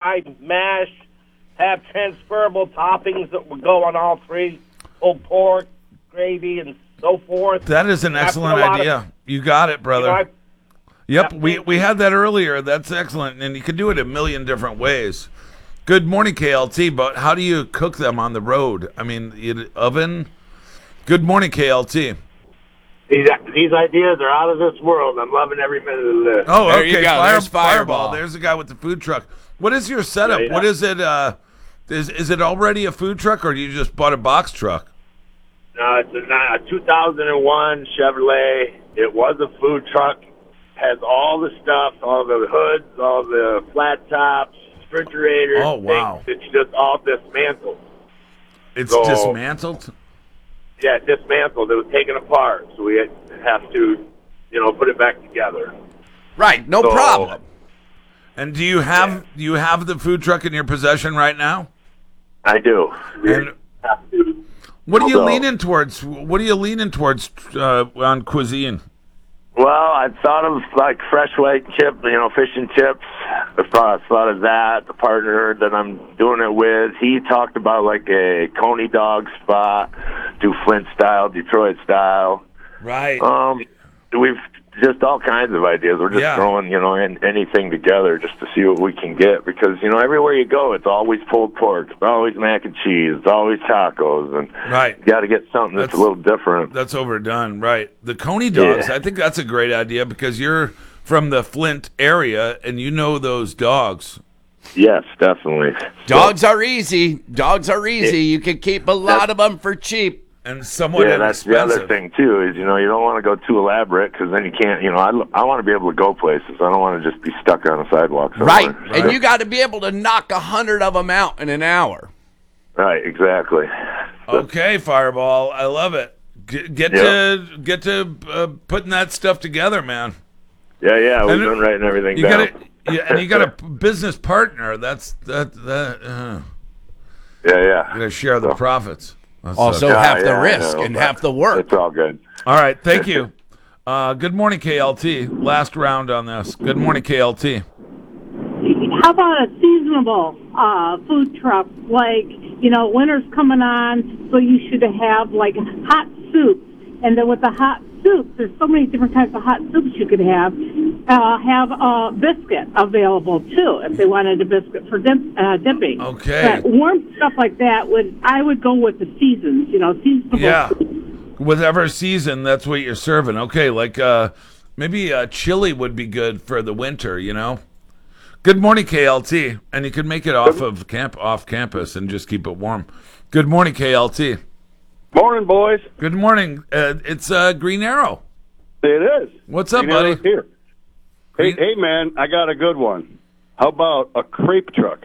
fried, mash, have transferable toppings that would go on all three, pulled pork, gravy, and so forth. That is an excellent idea. You got it, brother. Yep, we had that earlier. That's excellent, and you can do it a million different ways. Good morning, KLT, but how do you cook them on the road? I mean, oven? Good morning, KLT. These ideas are out of this world. I'm loving every minute of this. Oh, there okay. You go. There's Fireball. There's the guy with the food truck. What is your setup? Yeah. What is it? Is it already a food truck, or do you just bought a box truck? It's a 2001 Chevrolet. It was a food truck. Has all the stuff, all the hoods, all the flat tops, refrigerators. Oh, wow. It's just all dismantled. It's dismantled? Yeah, dismantled. It was taken apart, so we have to, put it back together. Right, no problem. And do you have the food truck in your possession right now? I do. And what are you leaning towards? What are you leaning towards on cuisine? Well, I thought of like fresh white chip, fish and chips. I thought of that. The partner that I'm doing it with, he talked about like a coney dog spot, do Flint style, Detroit style. Right. We've just all kinds of ideas. We're just throwing, anything together just to see what we can get. Because, everywhere you go, it's always pulled pork. It's always mac and cheese. It's always tacos. And you got to get something that's a little different. That's overdone, right. The coney dogs, I think that's a great idea because you're from the Flint area and you know those dogs. Yes, definitely. Dogs are easy. You can keep a lot of them for cheap. And somewhat that's the other thing, too, is, you don't want to go too elaborate because then you can't, I want to be able to go places. I don't want to just be stuck on a sidewalk somewhere. Right, and you got to be able to knock 100 of them out in an hour. Right, exactly. Okay, Fireball, I love it. Get to putting that stuff together, man. Yeah, we've been writing everything down. And you got a business partner. Yeah. You got to share the profits. Also, half the risk and half the work. It's all good. All right, thank you. Good morning, KLT. Last round on this. Good morning, KLT. How about a seasonable food truck? Like, winter's coming on, so you should have, like, hot soups. And then with the hot soups, there's so many different types of hot soups you could have. Have a biscuit available, too, if they wanted a biscuit for dipping. Okay. But warm stuff like that, I would go with the seasons, seasonable food. Whatever season, that's what you're serving. Okay, like maybe chili would be good for the winter, Good morning, KLT. And you can make it off campus and just keep it warm. Good morning, KLT. Morning, boys. Good morning. It's Green Arrow. It is. What's up, Green buddy? Arrow's here. Hey, man, I got a good one. How about a crepe truck?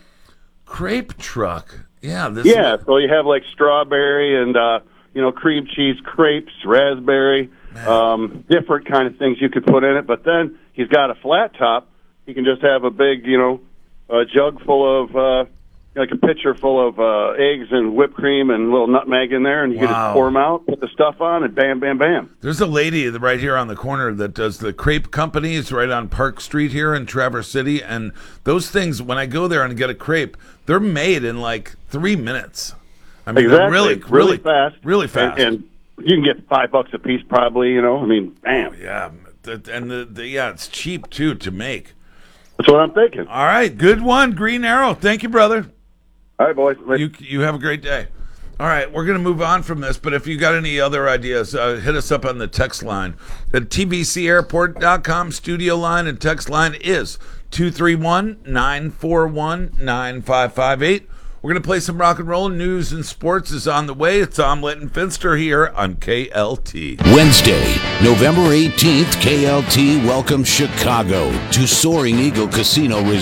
Crepe truck? Yeah. So you have like strawberry and, cream cheese crepes, raspberry, different kind of things you could put in it. But then he's got a flat top. He can just have a big, a jug full of, like a pitcher full of eggs and whipped cream and a little nutmeg in there, and you can just pour them out, put the stuff on, and bam, bam, bam. There's a lady right here on the corner that does the crepe company. It's right on Park Street here in Traverse City, and those things, when I go there and get a crepe, they're made in like 3 minutes. I mean, exactly. They're really fast. Really fast. And you can get $5 a piece probably, bam. Oh, yeah. It's cheap, too, to make. That's what I'm thinking. All right. Good one, Green Arrow. Thank you, brother. All right, boys. You have a great day. All right, we're going to move on from this, but if you got any other ideas, hit us up on the text line. The tvcairport.com studio line and text line is 231-941-9558. We're going to play some rock and roll. News and sports is on the way. It's Omelet and Finster here on KLT. Wednesday, November 18th, KLT welcomes Chicago to Soaring Eagle Casino Resort.